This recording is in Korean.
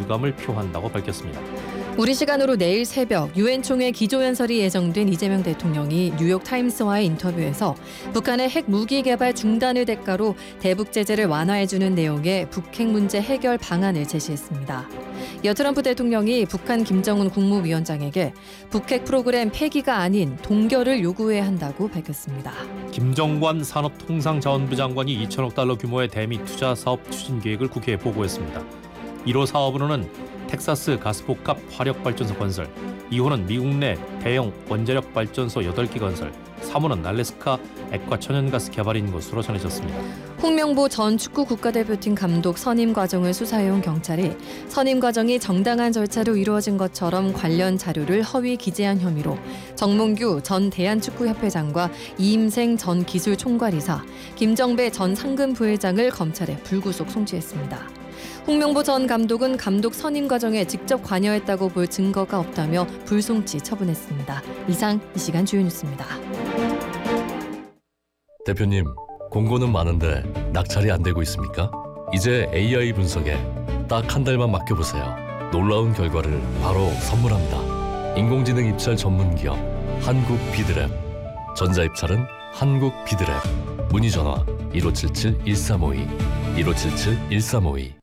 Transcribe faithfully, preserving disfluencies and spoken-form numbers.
유감을 표한다고 밝혔습니다. 우리 시간으로 내일 새벽 유엔 총회 기조연설이 예정된 이재명 대통령이 뉴욕타임스와의 인터뷰에서 북한의 핵 무기 개발 중단을 대가로 대북 제재를 완화해주는 내용의 북핵 문제 해결 방안을 제시했습니다. 이어 트럼프 대통령이 북한 김정은 국무위원장에게 북핵 프로그램 폐기가 아닌 동결을 요구해야 한다고 밝혔습니다. 김정관 산업통상자원부 장관이 이천억 달러 규모의 대미 투자 사업 추진 계획을 국회에 보고했습니다. 일 호 사업으로는 텍사스 가스복합 화력발전소 건설, 이 호는 미국 내 대형 원자력 발전소 여덟 기 건설, 삼 호는 알래스카 액화 천연가스 개발인 것으로 전해졌습니다. 홍명보 전 축구 국가대표팀 감독 선임 과정을 수사해온 경찰이 선임 과정이 정당한 절차로 이루어진 것처럼 관련 자료를 허위 기재한 혐의로 정몽규 전 대한축구협회장과 이임생 전 기술총괄이사, 김정배 전 상금부회장을 검찰에 불구속 송치했습니다. 홍명보 전 감독은 감독 선임 과정에 직접 관여했다고 볼 증거가 없다며 불송치 처분했습니다. 이상 이 시간 주요 뉴스입니다. 대표님, 공고는 많은데 낙찰이 안 되고 있습니까? 이제 에이아이 분석에 딱 한 달만 맡겨보세요. 놀라운 결과를 바로 선물합니다. 인공지능 입찰 전문 기업 한국비드랩. 전자입찰은 한국비드랩. 문의 전화 일오칠칠 일삼오이 일오칠칠 일삼오이.